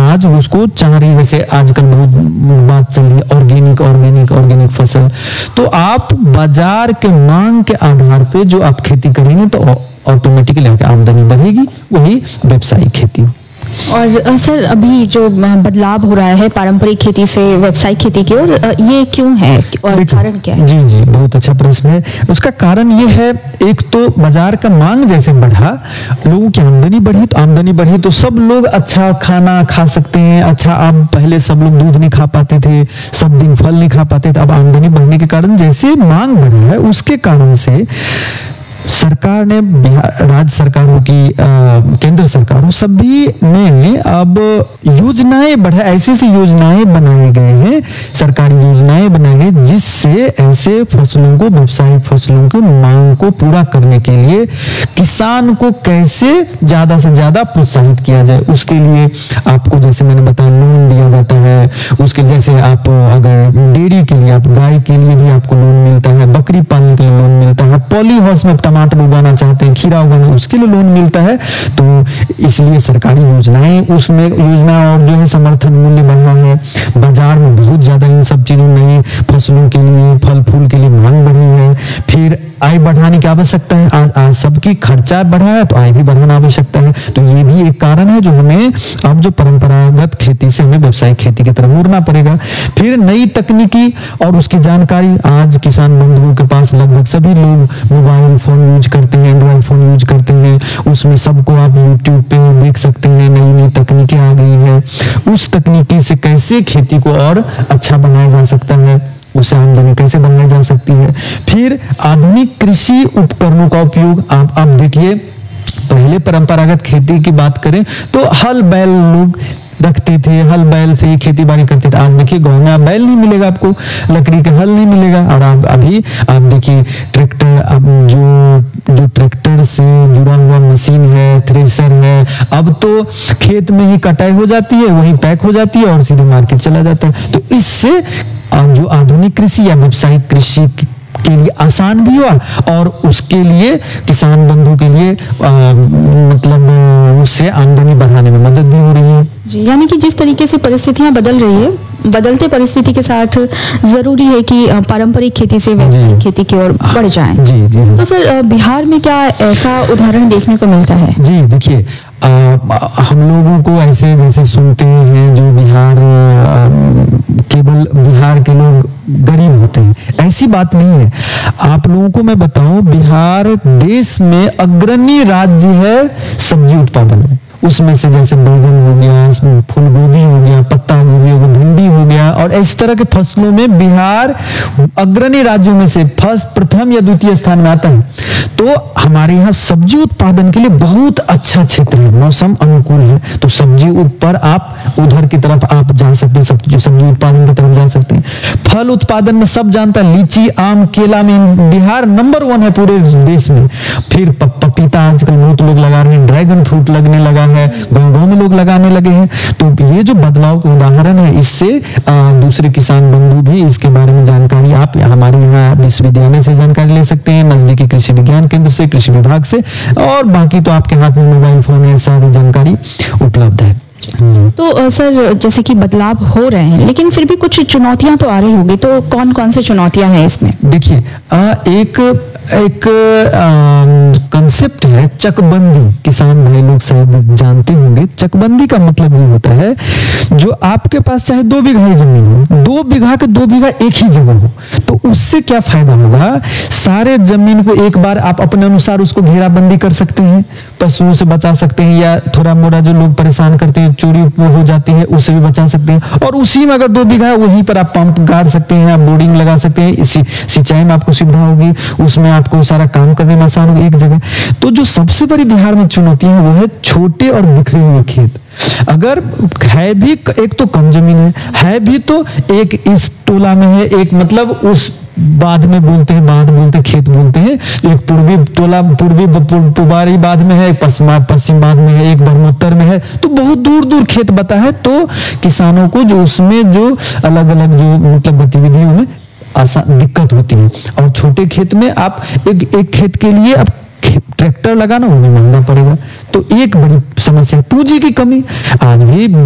आज उसको चाह रही है, जैसे आजकल बहुत बात चल रही है ऑर्गेनिक फसल, तो आप बाजार के मांग के आधार पे जो आप खेती करेंगे तो ऑटोमेटिकली आपकी आमदनी बढ़ेगी, वही व्यावसायिक खेती। और सर अभी जो बदलाव हो रहा है पारंपरिक खेती से व्यावसायिक खेती की ओर, ये क्यों है और कारण क्या है? जी, बहुत अच्छा प्रश्न है। उसका कारण ये है, एक तो बाजार का मांग जैसे बढ़ा, लोगों की आमदनी बढ़ी तो सब लोग अच्छा खाना खा सकते हैं। अच्छा, अब पहले सब लोग दूध नहीं खा पाते थे, सब दिन फल नहीं खा पाते थे, अब आमदनी बढ़ने के कारण जैसे मांग बढ़ा है, उसके कारण से सरकार ने, राज्य सरकारों की, केंद्र सरकारों सभी ने अब योजनाएं ऐसी योजनाएं बनाए गए हैं, सरकारी योजनाएं बनाई गई, जिससे ऐसे फसलों को, व्यावसायिक फसलों की मांग को पूरा करने के लिए किसान को कैसे ज्यादा से ज्यादा प्रोत्साहित किया जाए। उसके लिए आपको, जैसे मैंने बताया, लोन दिया जाता है। उसके जैसे आप अगर डेयरी के लिए, आप गाय के लिए भी आपको लोन मिलता है, बकरी पालन के लिए लोन मिलता है, पॉली हाउस में टमाटर उगाना चाहते हैं, खीरा उगाना, उसके लिए लोन मिलता है। तो इसलिए सरकारी योजनाएं, उसमें योजना और जो है समर्थन मूल्य बढ़ा है, बाजार में बहुत ज्यादा इन सब चीजों, नई फसलों के लिए, फल फूल के लिए मांग बढ़ी है। फिर आय बढ़ाने की आवश्यकता है, आज सबकी खर्चा बढ़ा है तो आय भी बढ़ाना आवश्यकता है। तो ये भी एक कारण है जो हमें अब जो परंपरागत खेती से हमें व्यावसायिक खेती की तरफ मुड़ना पड़ेगा। फिर नई तकनीकी और उसकी जानकारी, आज किसान बंधुओं के पास लगभग सभी लोग मोबाइल फोन यूज करते हैं, एंड्रॉइड फोन यूज करते हैं, उसमें सबको आप यूट्यूब पे देख सकते हैं, नई नई तकनीकें आ गई है। उस तकनीकी से कैसे खेती को और अच्छा बनाया जा सकता है, उससे आमदनी कैसे बढ़ाई जा सकती है। फिर आधुनिक कृषि उपकरणों का उपयोग, आप देखिए, पहले परंपरागत खेती की बात करें तो हल बैल लोग रखते थे, हल बैल से ही खेती बाड़ी करते थे। आज देखिए गाँव में बैल नहीं मिलेगा आपको, लकड़ी का हल नहीं मिलेगा। और अभी आप देखिए ट्रैक्टर, अब जो ट्रैक्टर से जुड़ा हुआ मशीन है, थ्रेशर है, अब तो खेत में ही कटाई हो जाती है, वहीं पैक हो जाती है और सीधे मार्केट चला जाता है। तो इससे जो आधुनिक कृषि या व्यावसायिक कृषि के लिए आसान भी हुआ और उसके लिए किसान बंधु के लिए मतलब उससे आमदनी बढ़ाने में मदद भी हो रही है। जी, यानी कि जिस तरीके से परिस्थितियां बदल रही है, बदलते परिस्थिति के साथ जरूरी है कि पारंपरिक खेती से व्यावसायिक खेती की ओर बढ़ जाएं। जी। तो सर बिहार में क्या ऐसा उदाहरण देखने को मिलता है? जी देखिए, हम लोगों को ऐसे जैसे सुनते हैं जो केवल बिहार के लोग गरीब होते हैं, ऐसी बात नहीं है। आप लोगों को मैं बताऊं, बिहार देश में अग्रणी राज्य है सब्जी उत्पादन में। उसमें से जैसे बैगन हो गया, फूलगोभी हो गया, पत्ता गोभी हो गया, भिंडी हो गया, और इस तरह के फसलों में बिहार अग्रणी राज्यों में से प्रथम या द्वितीय स्थान में आता है। तो हमारे यहाँ सब्जी उत्पादन के लिए बहुत अच्छा क्षेत्र है, मौसम अनुकूल है। तो सब्जी ऊपर आप उधर की तरफ आप जा सकते हैं, सब्जी उत्पादन की तरफ जा सकते हैं। फल उत्पादन में सब जानता है, लीची, आम, केला में बिहार नंबर 1 है पूरे देश में। फिर पपीता आजकल बहुत लोग लगा रहे हैं, ड्रैगन फ्रूट लगने लगा है, गाँव में लोग लगाने लगे हैं। तो ये जो बदलाव का उदाहरण है, इससे दूसरे किसान बंधु भी इसके बारे में जानकारी आप हमारे यहाँ विश्वविद्यालय से जानकारी ले सकते हैं, नजदीकी कृषि विज्ञान केंद्र से, कृषि विभाग से, और बाकी तो आपके हाथ में मोबाइल फोन है, सारी जानकारी उपलब्ध है। तो सर जैसे कि बदलाव हो रहे हैं, लेकिन फिर भी कुछ चुनौतियां तो आ रही होगी, तो कौन कौन से चुनौतियां हैं इसमें? देखिए, एक कंसेप्ट है चकबंदी, किसान भाई लोग शायद जानते होंगे। चकबंदी का मतलब ये होता है, जो आपके पास चाहे 2 बीघा ही जमीन हो, 2 बीघा के 2 बीघा एक ही जगह हो, तो उससे क्या फायदा होगा, सारे जमीन को एक बार आप अपने अनुसार उसको घेराबंदी कर सकते हैं, पशुओं से बचा सकते हैं, या थोड़ा मोड़ा जो लोग परेशान करते हैं, चोरी हो जाती है, उससे भी बचा सकते हैं। और उसी में अगर 2 बीघा है, वहीं पर आप पंप गाड़ सकते हैं, आप बोर्डिंग लगा सकते हैं, इसी सिंचाई में आपको सुविधा होगी, उसमें आपको सारा काम करने में आसान होगा एक जगह। तो जो सबसे बड़ी बिहार में चुनौती है वो है छोटे और बिखरे हुए खेत। अगर है भी, एक तो कम जमीन है भी तो एक इस टोला में है, एक मतलब उस बाद में बोलते हैं खेत बोलते हैं, एक पूर्वी टोला, पुबारी बाद में है, पश्चिम बाद में है, एक बरमोत्तर में है, तो बहुत दूर दूर खेत बता है। तो किसानों को जो उसमें जो अलग अलग जो मतलब गतिविधियों में दिक्कत होती है। और छोटे खेत में आप एक खेत के लिए आप ट्रैक्टर लगाना वो भी महंगा पड़ेगा। तो एक बड़ी समस्या पूंजी की कमी आज भी